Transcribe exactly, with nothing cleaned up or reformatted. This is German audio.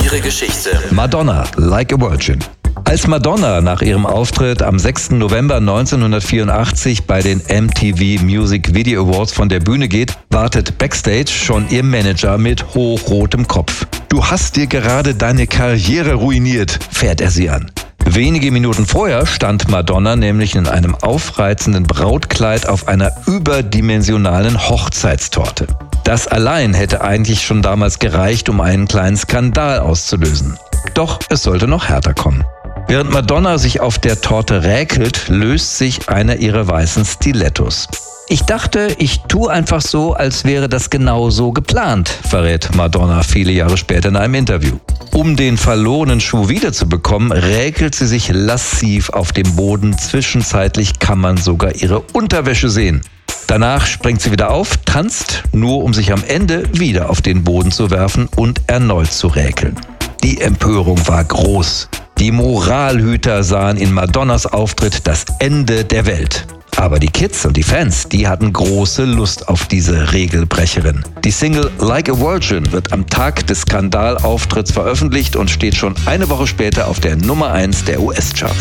ihre Geschichte. Madonna, Like a Virgin. Als Madonna nach ihrem Auftritt am sechsten November neunzehnhundertvierundachtzig bei den M T V Music Video Awards von der Bühne geht, wartet backstage schon ihr Manager mit hochrotem Kopf. Du hast dir gerade deine Karriere ruiniert, fährt er sie an. Wenige Minuten vorher stand Madonna nämlich in einem aufreizenden Brautkleid auf einer überdimensionalen Hochzeitstorte. Das allein hätte eigentlich schon damals gereicht, um einen kleinen Skandal auszulösen. Doch es sollte noch härter kommen. Während Madonna sich auf der Torte räkelt, löst sich einer ihrer weißen Stilettos. Ich dachte, ich tue einfach so, als wäre das genau so geplant, verrät Madonna viele Jahre später in einem Interview. Um den verlorenen Schuh wiederzubekommen, räkelt sie sich lassiv auf dem Boden. Zwischenzeitlich kann man sogar ihre Unterwäsche sehen. Danach springt sie wieder auf, tanzt, nur um sich am Ende wieder auf den Boden zu werfen und erneut zu räkeln. Die Empörung war groß. Die Moralhüter sahen in Madonnas Auftritt das Ende der Welt. Aber die Kids und die Fans, die hatten große Lust auf diese Regelbrecherin. Die Single Like a Virgin wird am Tag des Skandalauftritts veröffentlicht und steht schon eine Woche später auf der Nummer eins der U S-Charts.